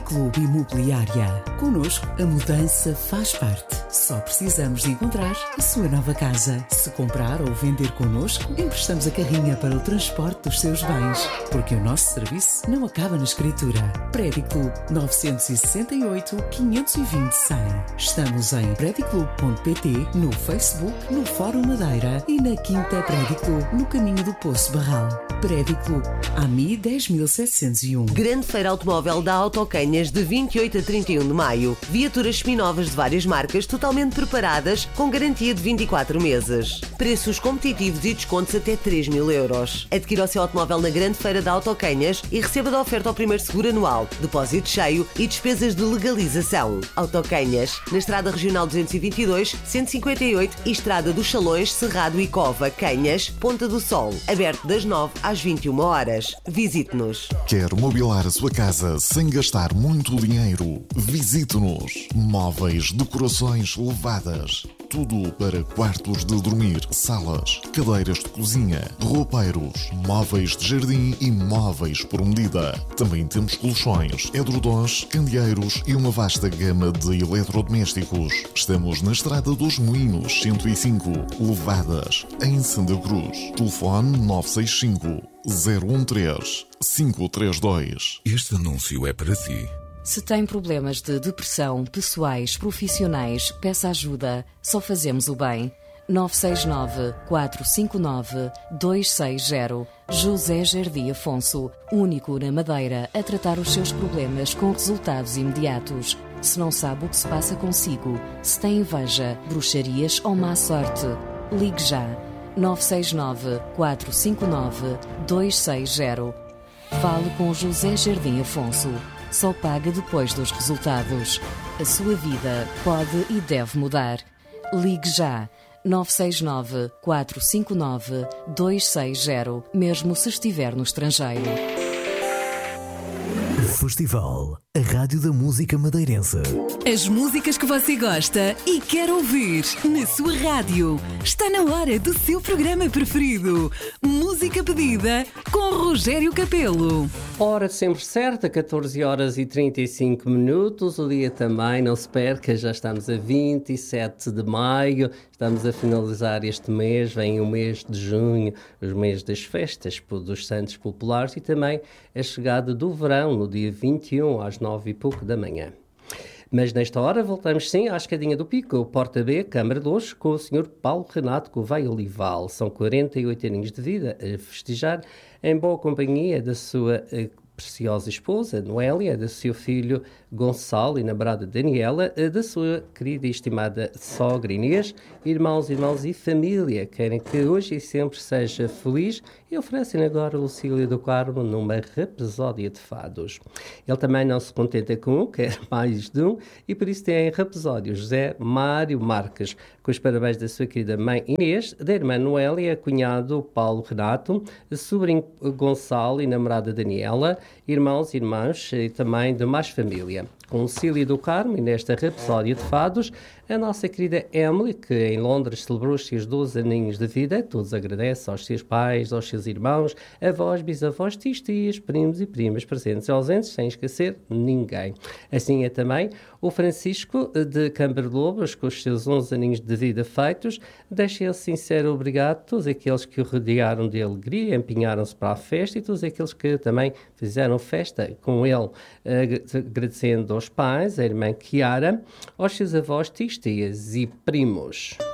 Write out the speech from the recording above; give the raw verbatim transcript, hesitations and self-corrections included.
Prediclube Imobiliária. Connosco, a mudança faz parte. Só precisamos de encontrar a sua nova casa. Se comprar ou vender connosco, emprestamos a carrinha para o transporte dos seus bens. Porque o nosso serviço não acaba na escritura. Prediclube nove seis oito, quinhentos e vinte, cem. Estamos em prediclube ponto pt, no Facebook, no Fórum Madeira e na Quinta Prediclube, no caminho do Poço Barral. Prediclube, A M I dez mil setecentos e um. Grande feira automóvel da Autocanhas de vinte e oito a trinta e um de maio. Viaturas seminovas de várias marcas totalmente preparadas com garantia de vinte e quatro meses. Preços competitivos e descontos até três mil euros. Adquira o seu automóvel na Grande Feira da Autocanhas e receba da oferta ao primeiro seguro anual, depósito cheio e despesas de legalização. Autocanhas, na Estrada Regional duzentos e vinte e dois, cento e cinquenta e oito e Estrada dos Salões, Cerrado e Cova, Canhas, Ponta do Sol. Aberto das nove às vinte e uma horas. Visite-nos. Quer mobilar a sua casa sem gastar muito dinheiro? Visite-nos. Móveis, decorações, levadas. Tudo para quartos de dormir, salas, cadeiras de cozinha, roupeiros, móveis de jardim e móveis por medida. Também temos colchões, edredons, candeeiros e uma vasta gama de eletrodomésticos. Estamos na Estrada dos Moinhos, cento e cinco, Levadas, em Santa Cruz. Telefone nove seis cinco, zero um três, cinco três dois. Este anúncio é para si. Se tem problemas de depressão, pessoais, profissionais, peça ajuda. Só fazemos o bem. nove seis nove, quatro cinco nove, dois seis zero. José Jardim Afonso, único na Madeira a tratar os seus problemas com resultados imediatos. Se não sabe o que se passa consigo, se tem inveja, bruxarias ou má sorte, ligue já. nove seis nove, quatro cinco nove, dois seis zero. Fale com José Jardim Afonso. Só paga depois dos resultados. A sua vida pode e deve mudar. Ligue já. nove seis nove, quatro cinco nove, dois seis zero, mesmo se estiver no estrangeiro. Festival, a rádio da música madeirense. As músicas que você gosta e quer ouvir na sua rádio. Está na hora do seu programa preferido. Música pedida com Rogério Capelo. Hora sempre certa, catorze horas e trinta e cinco minutos. O dia também, não se perca, já estamos a vinte e sete de maio. Estamos a finalizar este mês, vem o mês de junho, os meses das festas dos Santos Populares e também a chegada do verão, no dia vinte e um, às nove e pouco da manhã. Mas nesta hora voltamos sim à Escadinha do Pico, o Porta B, Câmara de hoje, com o senhor Paulo Renato Gouveia Olival. São quarenta e oito aninhos de vida a festejar em boa companhia da sua preciosa esposa, Noélia, do seu filho Gonçalo e namorada Daniela, da sua querida e estimada sogra Inês, irmãos, irmãos e família. Querem que hoje e sempre seja feliz e oferecem agora o Lucília do Carmo numa rapsódia de fados. Ele também não se contenta com um, quer mais de um, e por isso tem em rapsódio José Mário Marques, com os parabéns da sua querida mãe Inês, da irmã Noélia, cunhado Paulo Renato, sobrinho Gonçalo e namorada Daniela, irmãos, irmãs e também de mais família. Com Cília do Carmo e nesta rapsódia de fados, a nossa querida Emily, que em Londres celebrou os seus doze aninhos de vida, todos agradecem aos seus pais, aos seus irmãos, avós, bisavós, tios, tias, primos e primas presentes e ausentes, sem esquecer ninguém. Assim é também o Francisco de Camberlobos, com os seus onze aninhos de vida feitos, deixa ele sincero obrigado a todos aqueles que o rodearam de alegria, empenharam-se para a festa e todos aqueles que também fizeram festa com ele, agradecendo aos pais, a irmã Chiara, aos seus avós, tios, tias e primos.